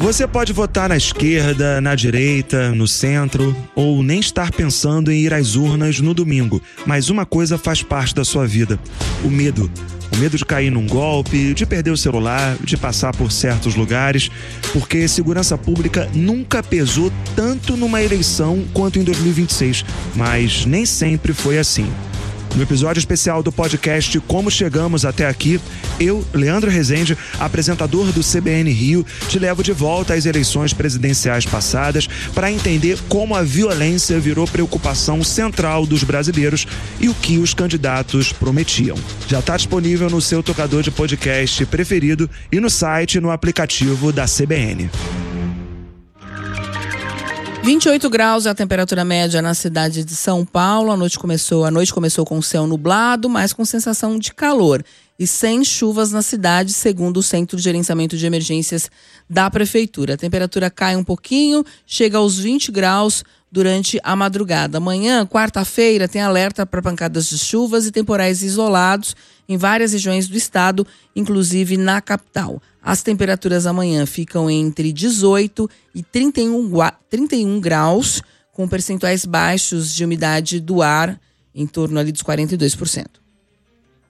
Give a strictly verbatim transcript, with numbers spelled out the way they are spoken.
Você pode votar na esquerda, na direita, no centro, ou nem estar pensando em ir às urnas no domingo. Mas uma coisa faz parte da sua vida: o medo. O medo de cair num golpe, de perder o celular, de passar por certos lugares, porque segurança pública nunca pesou tanto numa eleição quanto em dois mil e vinte e seis, mas nem sempre foi assim. No episódio especial do podcast Como Chegamos Até Aqui, eu, Leandro Rezende, apresentador do C B N Rio, te levo de volta às eleições presidenciais passadas para entender como a violência virou preocupação central dos brasileiros e o que os candidatos prometiam. Já está disponível no seu tocador de podcast preferido e no site e no aplicativo da C B N. vinte e oito graus é a temperatura média na cidade de São Paulo. A noite começou, a noite começou com céu nublado, mas com sensação de calor e sem chuvas na cidade, segundo o Centro de Gerenciamento de Emergências da Prefeitura. A temperatura cai um pouquinho, chega aos vinte graus durante a madrugada. Amanhã, quarta-feira, tem alerta para pancadas de chuvas e temporais isolados em várias regiões do estado, inclusive na capital. As temperaturas amanhã ficam entre dezoito e trinta e um, trinta e um graus, com percentuais baixos de umidade do ar, em torno ali dos quarenta e dois por cento.